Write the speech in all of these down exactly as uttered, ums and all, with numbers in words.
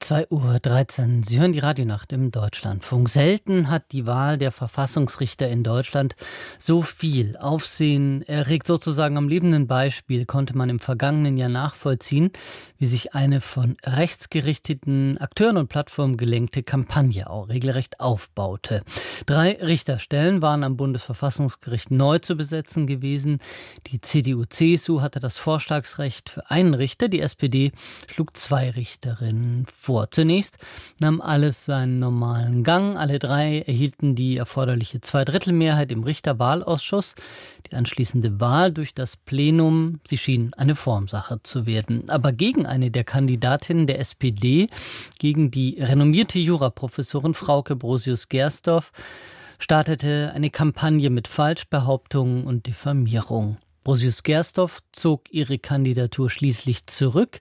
zwei Uhr dreizehn. Sie hören die Radionacht im Deutschlandfunk. Selten hat die Wahl der Verfassungsrichter in Deutschland so viel Aufsehen erregt. Sozusagen am lebenden Beispiel konnte man im vergangenen Jahr nachvollziehen, wie sich eine von rechtsgerichteten Akteuren und Plattformen gelenkte Kampagne auch regelrecht aufbaute. Drei Richterstellen waren am Bundesverfassungsgericht neu zu besetzen gewesen. Die C D U C S U hatte das Vorschlagsrecht für einen Richter. Die S P D schlug zwei Richterinnen vor. Zunächst nahm alles seinen normalen Gang. Alle drei erhielten die erforderliche Zweidrittelmehrheit im Richterwahlausschuss. Die anschließende Wahl durch das Plenum, sie schien eine Formsache zu werden. Aber gegen eine der Kandidatinnen der S P D, gegen die renommierte Juraprofessorin Frauke Brosius-Gersdorf, startete eine Kampagne mit Falschbehauptungen und Diffamierung. Brosius-Gersdorf zog ihre Kandidatur schließlich zurück.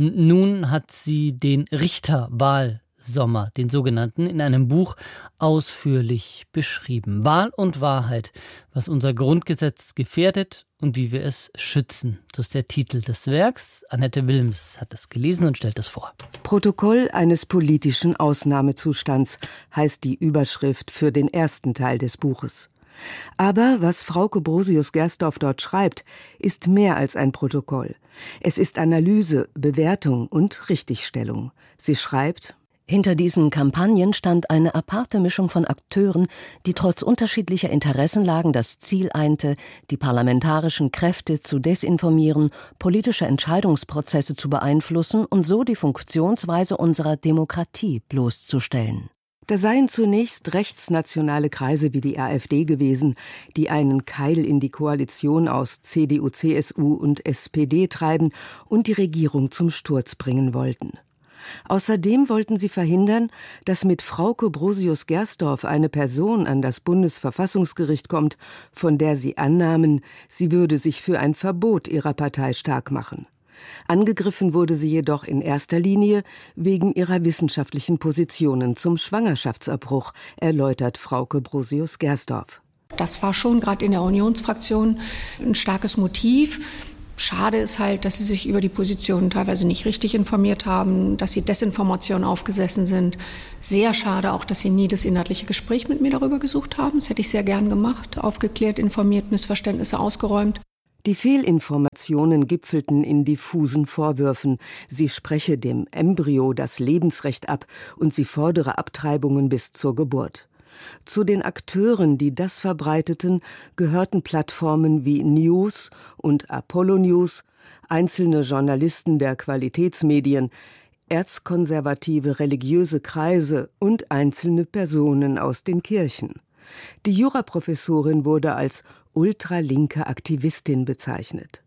Nun hat sie den Richterwahlsommer, den sogenannten, in einem Buch ausführlich beschrieben. Wahl und Wahrheit, was unser Grundgesetz gefährdet und wie wir es schützen. Das ist der Titel des Werks. Annette Wilms hat es gelesen und stellt es vor. Protokoll eines politischen Ausnahmezustands heißt die Überschrift für den ersten Teil des Buches. Aber was Frauke Brosius-Gersdorf dort schreibt, ist mehr als ein Protokoll. Es ist Analyse, Bewertung und Richtigstellung. Sie schreibt: Hinter diesen Kampagnen stand eine aparte Mischung von Akteuren, die trotz unterschiedlicher Interessenlagen das Ziel einte, die parlamentarischen Kräfte zu desinformieren, politische Entscheidungsprozesse zu beeinflussen und so die Funktionsweise unserer Demokratie bloßzustellen. Da seien zunächst rechtsnationale Kreise wie die AfD gewesen, die einen Keil in die Koalition aus C D U, C S U und S P D treiben und die Regierung zum Sturz bringen wollten. Außerdem wollten sie verhindern, dass mit Frauke Brosius-Gersdorf eine Person an das Bundesverfassungsgericht kommt, von der sie annahmen, sie würde sich für ein Verbot ihrer Partei stark machen. Angegriffen wurde sie jedoch in erster Linie wegen ihrer wissenschaftlichen Positionen zum Schwangerschaftsabbruch, erläutert Frauke Brosius-Gersdorf. Das war schon gerade in der Unionsfraktion ein starkes Motiv. Schade ist halt, dass sie sich über die Positionen teilweise nicht richtig informiert haben, dass sie Desinformation aufgesessen sind. Sehr schade auch, dass sie nie das inhaltliche Gespräch mit mir darüber gesucht haben. Das hätte ich sehr gern gemacht, aufgeklärt, informiert, Missverständnisse ausgeräumt. Die Fehlinformationen gipfelten in diffusen Vorwürfen, sie spreche dem Embryo das Lebensrecht ab und sie fordere Abtreibungen bis zur Geburt. Zu den Akteuren, die das verbreiteten, gehörten Plattformen wie News und Apollo News, einzelne Journalisten der Qualitätsmedien, erzkonservative religiöse Kreise und einzelne Personen aus den Kirchen. Die Juraprofessorin wurde als ultralinke Aktivistin bezeichnet.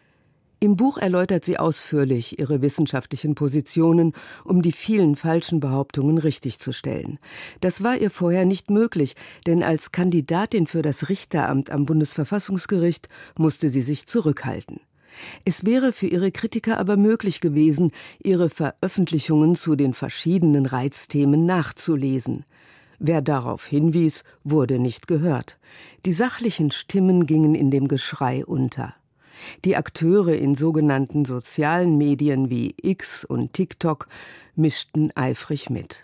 Im Buch erläutert sie ausführlich ihre wissenschaftlichen Positionen, um die vielen falschen Behauptungen richtigzustellen. Das war ihr vorher nicht möglich, denn als Kandidatin für das Richteramt am Bundesverfassungsgericht musste sie sich zurückhalten. Es wäre für ihre Kritiker aber möglich gewesen, ihre Veröffentlichungen zu den verschiedenen Reizthemen nachzulesen. Wer darauf hinwies, wurde nicht gehört. Die sachlichen Stimmen gingen in dem Geschrei unter. Die Akteure in sogenannten sozialen Medien wie X und TikTok mischten eifrig mit.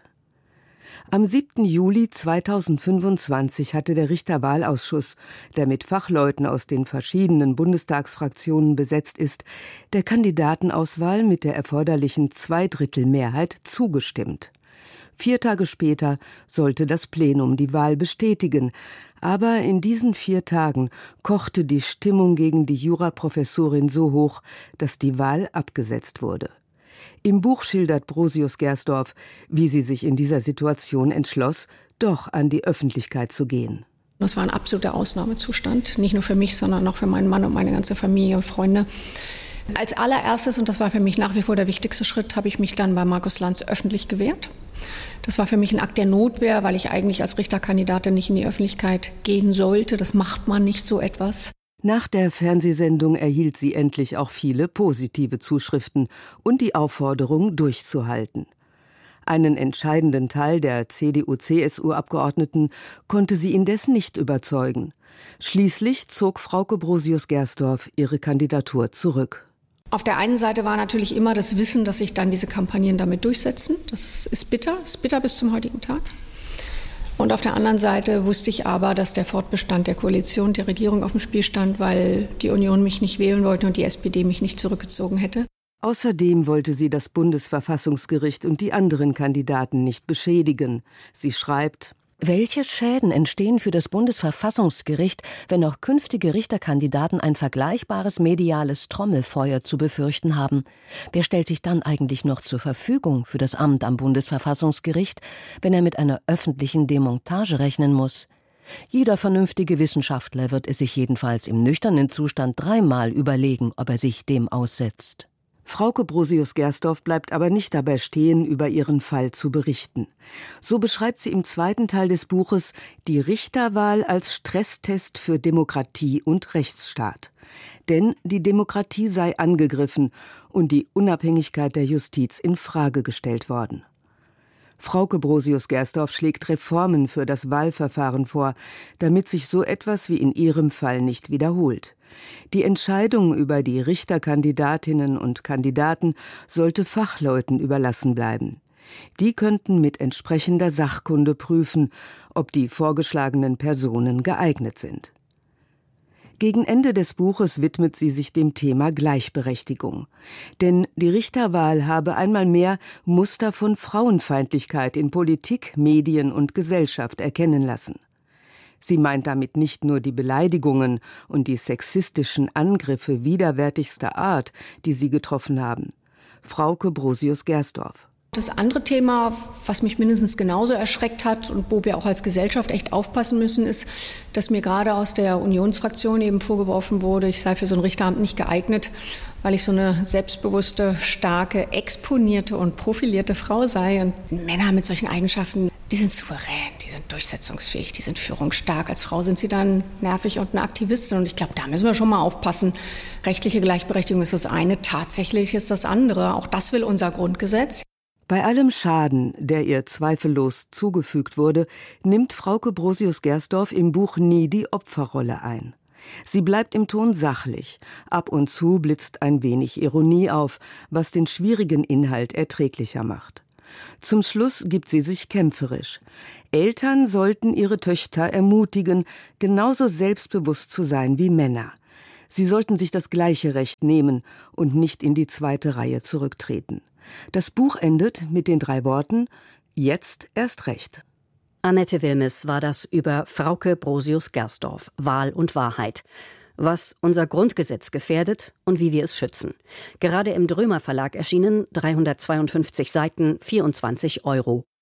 Am siebten Juli zweitausendfünfundzwanzig hatte der Richterwahlausschuss, der mit Fachleuten aus den verschiedenen Bundestagsfraktionen besetzt ist, der Kandidatenauswahl mit der erforderlichen Zweidrittelmehrheit zugestimmt. Vier Tage später sollte das Plenum die Wahl bestätigen. Aber in diesen vier Tagen kochte die Stimmung gegen die Juraprofessorin so hoch, dass die Wahl abgesetzt wurde. Im Buch schildert Brosius-Gersdorf, wie sie sich in dieser Situation entschloss, doch an die Öffentlichkeit zu gehen. Das war ein absoluter Ausnahmezustand, nicht nur für mich, sondern auch für meinen Mann und meine ganze Familie und Freunde. Als allererstes, und das war für mich nach wie vor der wichtigste Schritt, habe ich mich dann bei Markus Lanz öffentlich gewehrt. Das war für mich ein Akt der Notwehr, weil ich eigentlich als Richterkandidatin nicht in die Öffentlichkeit gehen sollte. Das macht man nicht, so etwas. Nach der Fernsehsendung erhielt sie endlich auch viele positive Zuschriften und die Aufforderung, durchzuhalten. Einen entscheidenden Teil der C D U C S U-Abgeordneten konnte sie indes nicht überzeugen. Schließlich zog Frauke Brosius-Gersdorf ihre Kandidatur zurück. Auf der einen Seite war natürlich immer das Wissen, dass sich dann diese Kampagnen damit durchsetzen. Das ist bitter, ist bitter bis zum heutigen Tag. Und auf der anderen Seite wusste ich aber, dass der Fortbestand der Koalition, der Regierung auf dem Spiel stand, weil die Union mich nicht wählen wollte und die S P D mich nicht zurückgezogen hätte. Außerdem wollte sie das Bundesverfassungsgericht und die anderen Kandidaten nicht beschädigen. Sie schreibt: Welche Schäden entstehen für das Bundesverfassungsgericht, wenn auch künftige Richterkandidaten ein vergleichbares mediales Trommelfeuer zu befürchten haben? Wer stellt sich dann eigentlich noch zur Verfügung für das Amt am Bundesverfassungsgericht, wenn er mit einer öffentlichen Demontage rechnen muss? Jeder vernünftige Wissenschaftler wird es sich jedenfalls im nüchternen Zustand dreimal überlegen, ob er sich dem aussetzt. Frauke Brosius-Gersdorf bleibt aber nicht dabei stehen, über ihren Fall zu berichten. So beschreibt sie im zweiten Teil des Buches die Richterwahl als Stresstest für Demokratie und Rechtsstaat. Denn die Demokratie sei angegriffen und die Unabhängigkeit der Justiz in Frage gestellt worden. Frauke Brosius-Gersdorf schlägt Reformen für das Wahlverfahren vor, damit sich so etwas wie in ihrem Fall nicht wiederholt. Die Entscheidung über die Richterkandidatinnen und Kandidaten sollte Fachleuten überlassen bleiben. Die könnten mit entsprechender Sachkunde prüfen, ob die vorgeschlagenen Personen geeignet sind. Gegen Ende des Buches widmet sie sich dem Thema Gleichberechtigung. Denn die Richterwahl habe einmal mehr Muster von Frauenfeindlichkeit in Politik, Medien und Gesellschaft erkennen lassen. Sie meint damit nicht nur die Beleidigungen und die sexistischen Angriffe widerwärtigster Art, die sie getroffen haben. Frauke Brosius-Gersdorf. Das andere Thema, was mich mindestens genauso erschreckt hat und wo wir auch als Gesellschaft echt aufpassen müssen, ist, dass mir gerade aus der Unionsfraktion eben vorgeworfen wurde, ich sei für so ein Richteramt nicht geeignet, weil ich so eine selbstbewusste, starke, exponierte und profilierte Frau sei. Und Männer mit solchen Eigenschaften, die sind souverän, die sind durchsetzungsfähig, die sind führungsstark. Als Frau sind sie dann nervig und eine Aktivistin. Und ich glaube, da müssen wir schon mal aufpassen. Rechtliche Gleichberechtigung ist das eine, tatsächlich ist das andere. Auch das will unser Grundgesetz. Bei allem Schaden, der ihr zweifellos zugefügt wurde, nimmt Frauke Brosius-Gersdorf im Buch nie die Opferrolle ein. Sie bleibt im Ton sachlich. Ab und zu blitzt ein wenig Ironie auf, was den schwierigen Inhalt erträglicher macht. Zum Schluss gibt sie sich kämpferisch. Eltern sollten ihre Töchter ermutigen, genauso selbstbewusst zu sein wie Männer. Sie sollten sich das gleiche Recht nehmen und nicht in die zweite Reihe zurücktreten. Das Buch endet mit den drei Worten: Jetzt erst recht. Annette Wilmes war das über Frauke Brosius-Gersdorf, Wahl und Wahrheit. Was unser Grundgesetz gefährdet und wie wir es schützen. Gerade im Drömer Verlag erschienen, dreihundertzweiundfünfzig Seiten, vierundzwanzig Euro.